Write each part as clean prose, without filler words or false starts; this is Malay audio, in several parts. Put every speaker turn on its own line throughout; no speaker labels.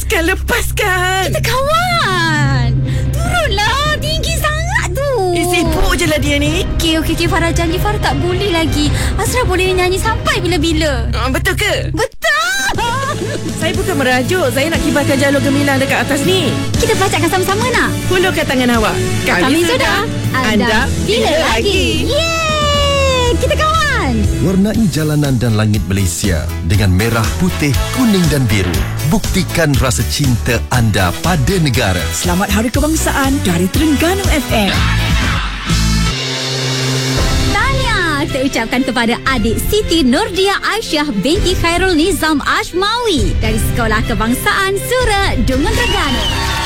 Lepaskan.
Kita kawan. Turunlah, tinggi sangat tu.
Sibuk je lah dia ni.
Okey, Farah janji Farah tak boleh lagi. Asrah boleh nyanyi sampai bila-bila.
Betul ke?
Betul.
Saya bukan merajuk. Saya nak kibarkan jalur gemilang dekat atas ni.
Kita belajarkan sama-sama nak?
Hulurkan tangan awak.
Kami sudah. Anda bila lagi? Yeay, kita kawan.
Warnai jalanan dan langit Malaysia dengan merah, putih, kuning dan biru. Buktikan rasa cinta anda pada negara.
Selamat Hari Kebangsaan dari Terengganu FM.
Kita ucapkan kepada adik Siti Nordia Aisyah binti Khairul Nizam Ashmawi dari Sekolah Kebangsaan Sura Dungun Terengganu.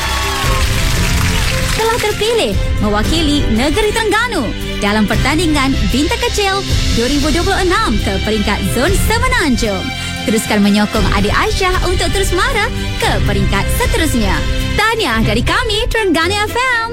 Telah terpilih mewakili negeri Terengganu dalam pertandingan Bintang Kecil 2026 ke peringkat Zon Semenanjung. Teruskan menyokong adik Aisyah untuk terus mara ke peringkat seterusnya. Tahniah dari kami Terengganu FM.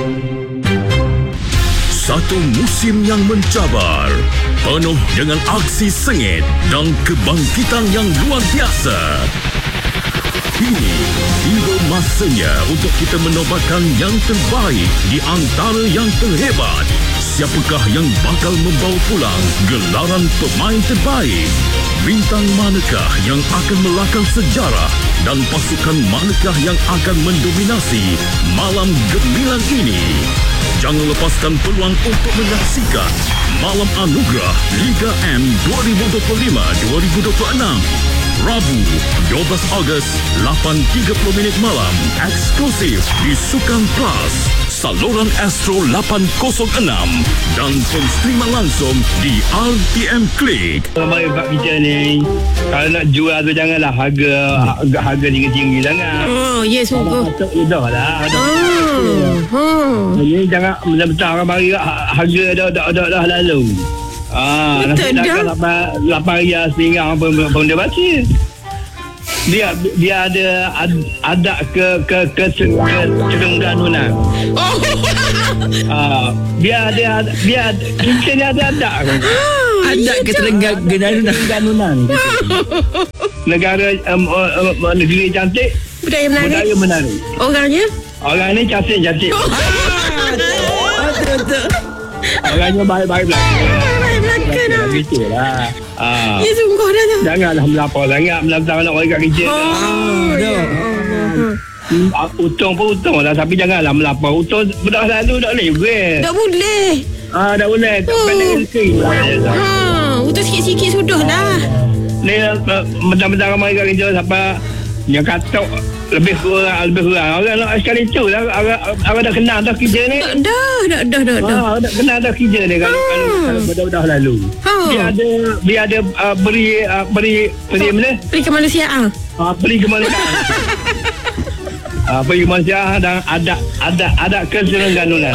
Satu musim yang mencabar, penuh dengan aksi sengit dan kebangkitan yang luar biasa. Kini tiba masanya untuk kita menobatkan yang terbaik di antara yang terhebat. Siapakah yang bakal membawa pulang gelaran pemain terbaik? Bintang manakah yang akan melakal sejarah? Dan pasukan manakah yang akan mendominasi malam gemilang ini? Jangan lepaskan peluang untuk menyaksikan Malam Anugerah Liga M 2025-2026. Rabu, 12 Ogos, 8.30 malam. Eksklusif di Sukan Plus, saluran Astro 806 dan penstriman langsung di RTM Klik.
Mari Pak kita ni, kalau nak jual tu janganlah harga tinggi-tinggi sangat.
Oh, ya sungguh.
Dah lah. Ini jangan betul-betul orang mari harga dah lalu. Nanti takkan 8 riyal RM1 pun dia baca. Dia ada ke Terengganunan. Dia kita ni ada
Ada ke Terengganu.
Negara negeri cantik,
Budaya
menarik. Orang ni cantik.
Betul.
Orangnya baik-baik
Belakang dah.
Begitulah.
Ya sungguh dah tu.
Janganlah melapor sangat, melapor nak orang kat kerja. Untung pun untung lah, tapi janganlah melapor. Untung dah lalu tak boleh juga.
Tak boleh.
Tak boleh. Tak pandai rezeki.
Untuk sikit-sikit sudah lah.
Ni mentang-mentang ramai kat kerja sampai yang katok lebih kurang. Orang nak sekali tu lah. Orang dah kenal dah kerja ni. Dah. Dah kenal dah kerja ni kalau dah lalu. Dia ada beri mana?
Beri kemanusiaan.
Beri kemanusiaan. Beri kemanusiaan dan ada keserengganunan.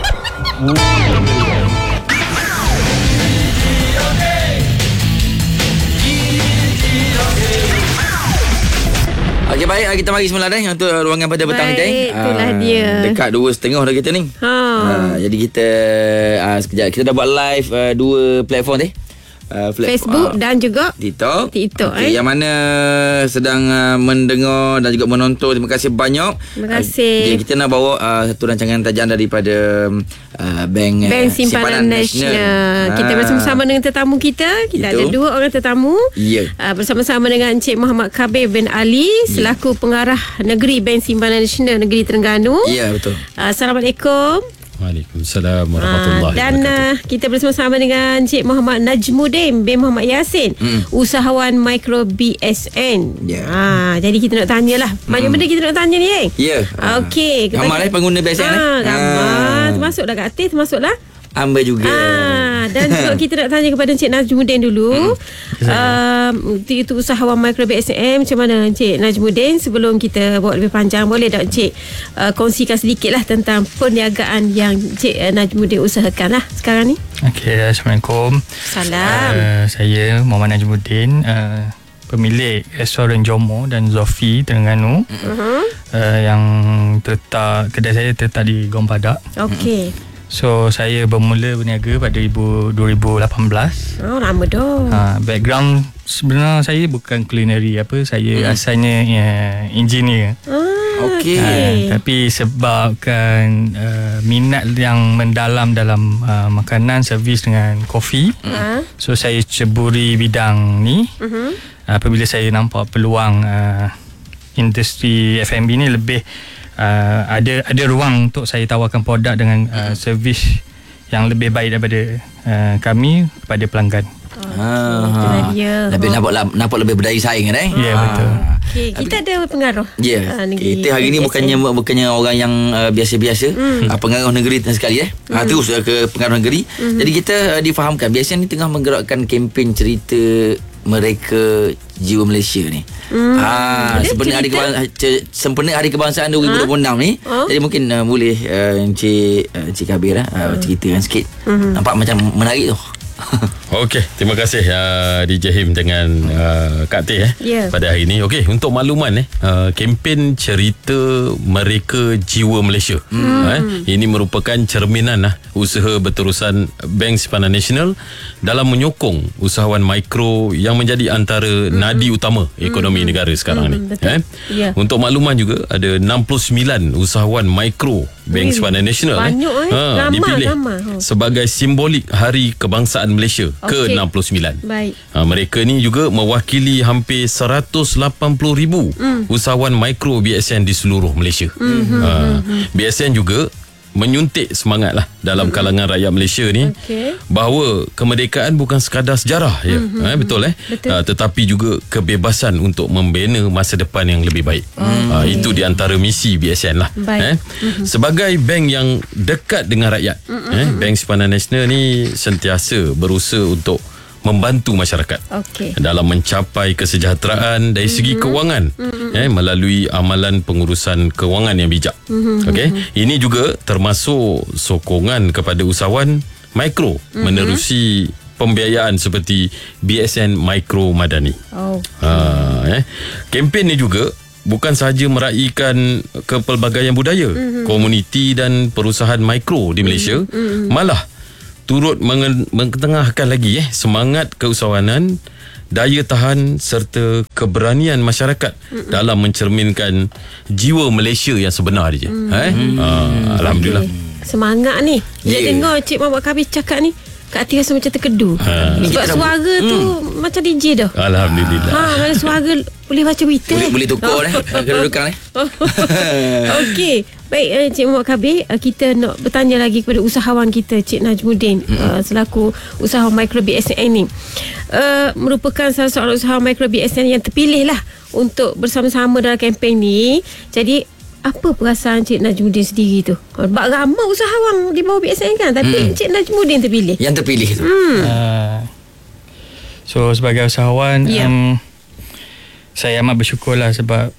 Okey, baik, kita mari semula untuk ruangan pada petang ni.
Itulah dia.
Dekat 2.30 dah kita ni. Jadi kita sekejap kita dah buat live 2 platform ni.
Facebook dan juga
TikTok.
Okay, yang mana sedang mendengar dan juga menonton, terima kasih banyak.
Terima kasih.
Kita nak bawa satu rancangan tajam daripada Bank
Simpanan Nasional. Kita bersama-sama dengan tetamu kita. Kita ada 2 orang tetamu. Bersama-sama dengan Encik Muhammad Kabir bin Ali selaku pengarah negeri Bank Simpanan Nasional Negeri Terengganu.
Ya, betul.
Assalamualaikum.
Waalaikumsalam warahmatullahi
dan kita bersama-sama dengan Encik Muhammad Najmuddin bin Muhammad Yassin, usahawan mikro BSN. Jadi kita nak tanyalah banyak benda kita nak tanya ni. Okey,
Gamal pengguna BSN.
Gamal termasuklah kat artis, termasuklah
Amba juga.
Dan juga kita nak tanya kepada Encik Najmuddin dulu. Itu usahawan mikro BSM. Macam mana Encik Najmuddin? Sebelum kita bawa lebih panjang, boleh tak Encik kongsikan sedikit lah tentang perniagaan yang Encik Najmuddin usahakan lah sekarang ni?
Okey, Assalamualaikum.
Salam.
Saya Muhammad Najmuddin, pemilik restoran Jomo dan Zofi Terengganu. Yang kedai saya terletak di Gong Padak.
Okey.
So saya bermula berniaga pada 2018.
Oh, lama dah.
Background sebenarnya saya bukan culinary saya asalnya engineer.
Okey.
Tapi sebabkan minat yang mendalam dalam makanan, servis dengan kopi, so saya ceburi bidang ni. Apabila saya nampak peluang industri F&B ni lebih ada ruang untuk saya tawarkan produk dengan servis yang lebih baik daripada kami kepada pelanggan.
Lebih nampak lebih berdaya saing kan
Ya, betul.
Okay, kita ada pengaruh.
Ya. Kita hari ni bukannya orang yang biasa-biasa, pengaruh negeri sekali terus ke pengaruh negeri. Jadi kita difahamkan biasanya ni tengah menggerakkan kempen cerita mereka jiwa Malaysia ni. Sempena Hari Kebangsaan 2026 ni. Jadi mungkin boleh Encik Kabir ceritakan sikit. Nampak macam menarik tu.
Okey, terima kasih DJ Him dengan Kak Teh pada hari ini. Okey, untuk makluman kempen cerita mereka jiwa Malaysia. Ini merupakan cerminan usaha berterusan Bank Simpanan Nasional dalam menyokong usahawan mikro yang menjadi antara nadi utama ekonomi negara sekarang ni. Untuk makluman juga ada 69 usahawan mikro Bank Simpanan Nasional dipilih sebagai simbolik Hari Kebangsaan Malaysia ke-69. Mereka ni juga mewakili hampir 180,000 usahawan mikro BSN di seluruh Malaysia. BSN juga menyuntik semangat dalam kalangan rakyat Malaysia ni bahawa kemerdekaan bukan sekadar sejarah betul tetapi juga kebebasan untuk membina masa depan yang lebih baik. Itu di antara misi BSN sebagai bank yang dekat dengan rakyat. Bank Simpanan Nasional ni sentiasa berusaha untuk membantu masyarakat dalam mencapai kesejahteraan dari segi kewangan melalui amalan pengurusan kewangan yang bijak. Ini juga termasuk sokongan kepada usahawan mikro menerusi pembiayaan seperti BSN Mikro Madani. Kempen ni juga bukan sahaja meraihkan kepelbagaian budaya, komuniti dan perusahaan mikro di Malaysia, malah turut mengetengahkan lagi semangat keusahawanan, daya tahan serta keberanian masyarakat dalam mencerminkan jiwa Malaysia yang sebenar je. Alhamdulillah.
Semangat ni. Dia dengar Cik Muhammad Kabir cakap ni, Kak Ati rasa macam terkedu. Sebab suara tu macam DJ dah.
Alhamdulillah.
Mana suara boleh baca berita.
Boleh tukar kedudukan
Okey. Baik, Cik Muhammad Kabir, kita nak bertanya lagi kepada usahawan kita, Cik Najmuddin, selaku usahawan mikro BSN ni. Merupakan salah seorang usahawan mikro BSN yang terpilih untuk bersama-sama dalam kempen ni. Jadi apa perasaan Cik Najmuddin sendiri tu? Ramai usahawan di bawah BSN kan, tapi Cik Najmuddin terpilih.
Yang terpilih tu.
So sebagai usahawan, saya amat bersyukur sebab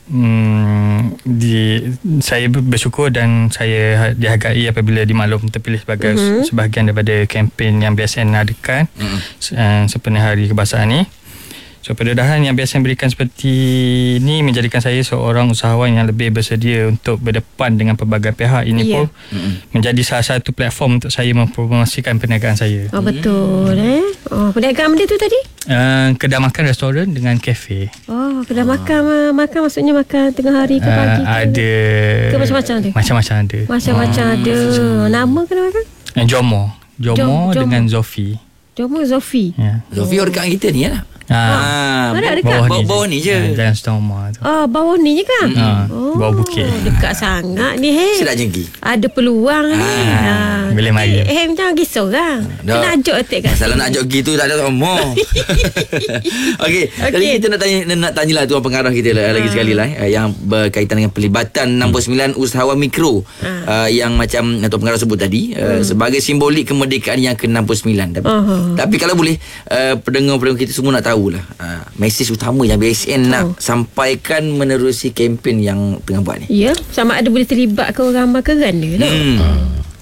saya bersyukur dan saya dihargai apabila dimaklum terpilih sebagai sebahagian daripada kempen yang BSN adakan sempena Hari Kebangsaan ni. So pendedahan yang biasa berikan seperti ini menjadikan saya seorang usahawan yang lebih bersedia untuk berdepan dengan pelbagai pihak. Ini pun menjadi salah satu platform untuk saya mempromosikan perniagaan saya.
Betul. Perniagaan benda tu tadi?
Kedai makan, restoran dengan kafe.
Kedai makan maksudnya makan tengah hari ke pagi ke?
Ada
ke macam-macam ada?
Macam-macam ada.
Macam-macam ada. Nama kedai makan?
Jomo dengan Zofi.
Jomo Zofi.
Zofi orang dekat kita ni
Mana dekat?
Bawah ni je.
Dalam setengah rumah tu.
Bawah ni je kan?
Bawah bukit.
Dekat sangat ni,
Sedap jengki.
ada peluang ni.
Boleh mari.
Jangan risau kan? Kena ajak atik kat
Masalah nak ajak gitu tak ada sama. Okey. Jadi kita nak tanyalah tuan pengarah kita lagi sekali yang berkaitan dengan pelibatan 69 usahawan mikro yang macam tuan pengarah sebut tadi sebagai simbolik kemerdekaan yang ke-69. Tapi kalau boleh pendengar-pendengar kita semua nak tahu mesej utama yang BSN nak sampaikan menerusi kempen yang tengah buat ni.
Ya, sama ada boleh terlibat ke orang ramai ke randa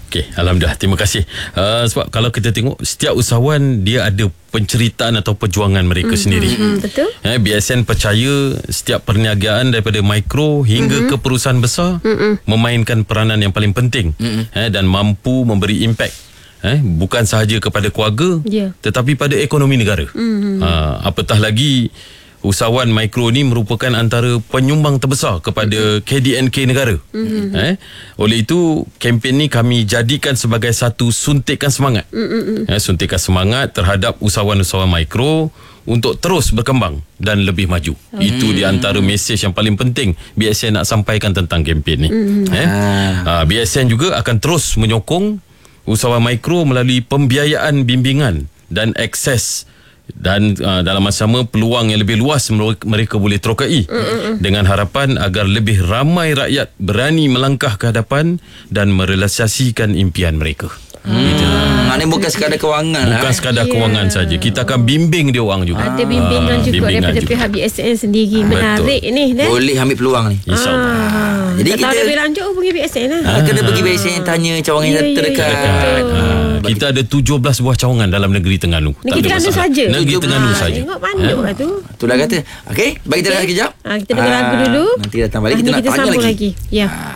Okey, alhamdulillah. Terima kasih. Sebab kalau kita tengok setiap usahawan dia ada penceritaan atau perjuangan mereka sendiri.
Betul.
BSN percaya setiap perniagaan daripada mikro hingga ke perusahaan besar memainkan peranan yang paling penting dan mampu memberi impak. Bukan sahaja kepada keluarga tetapi pada ekonomi negara. Apatah lagi usahawan mikro ni merupakan antara penyumbang terbesar kepada KDNK negara. Oleh itu kempen ni kami jadikan sebagai satu suntikan semangat. Suntikan semangat terhadap usahawan-usahawan mikro untuk terus berkembang dan lebih maju. Itu di antara mesej yang paling penting BSN nak sampaikan tentang kempen ni. BSN juga akan terus menyokong usahawan mikro melalui pembiayaan bimbingan dan akses dan dalam masa sama peluang yang lebih luas mereka boleh terokai dengan harapan agar lebih ramai rakyat berani melangkah ke hadapan dan merealisasikan impian mereka.
Maknanya bukan sekadar kewangan.
Bukan sekadar kewangan saja. Kita akan bimbing dia orang juga.
Ada bimbingan juga daripada pihak BSN sendiri. Menarik ni.
Boleh ambil peluang ni.
InsyaAllah.
Jadi kita lebih lanjut pergi BSN lah.
Kena pergi BSN tanya cawangan yang terdekat.
Kita ada 17 buah cawangan dalam negeri Terengganu.
Negeri Terengganu saja.
Negeri Terengganu saja.
Tengok panduk lah tu.
Itulah kata. Okey, bagi kita dengar sekejap.
Kita dengar lagu dulu.
Nanti datang balik kita nak tanya
sambung
lagi.
Ya.